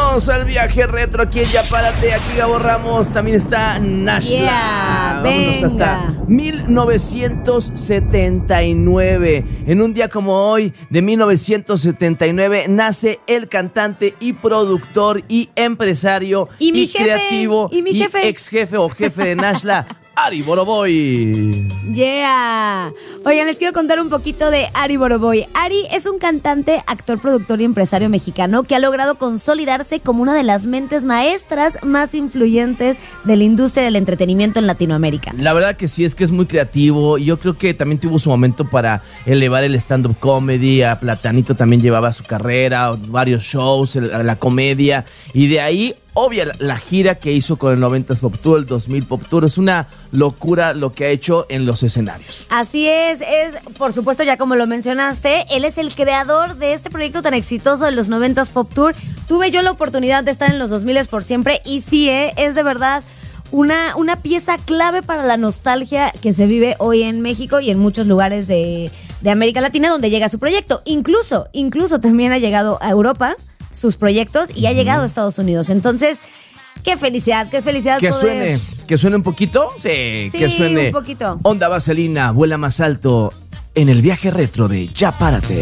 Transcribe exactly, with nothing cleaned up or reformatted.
Vámonos al viaje retro aquí en Ya Párate. Aquí Gabo Ramos, también está Nashla. Yeah, Vámonos venga. hasta mil novecientos setenta y nueve. En un día como hoy, de mil novecientos setenta y nueve, nace el cantante y productor y empresario y, mi y jefe, creativo y mi jefe, ex jefe o jefe de Nashla, Ari Boroboy. Yeah. Oigan, les quiero contar un poquito de Ari Boroboy. Ari es un cantante, actor, productor y empresario mexicano que ha logrado consolidarse como una de las mentes maestras más influyentes de la industria del entretenimiento en Latinoamérica. La verdad que sí, es que es muy creativo y yo creo que también tuvo su momento para elevar el stand-up comedy. A Platanito también llevaba su carrera, varios shows, la comedia, y de ahí obvia la, la gira que hizo con el noventas Pop Tour, el dos mil Pop Tour. Es una locura lo que ha hecho en los escenarios. Así es, es, por supuesto, ya como lo mencionaste, él es el creador de este proyecto tan exitoso de los noventas Pop Tour. Tuve yo la oportunidad de estar en los dos mil por siempre y sí, eh, es de verdad una, una pieza clave para la nostalgia que se vive hoy en México y en muchos lugares de, de América Latina donde llega su proyecto. Incluso, incluso también ha llegado a Europa sus proyectos y ha llegado a Estados Unidos. Entonces, qué felicidad, qué felicidad que poder... suene, que suene un poquito, sí, Sí, que suene un poquito. Onda Vaselina, vuela más alto en el viaje retro de Ya Párate.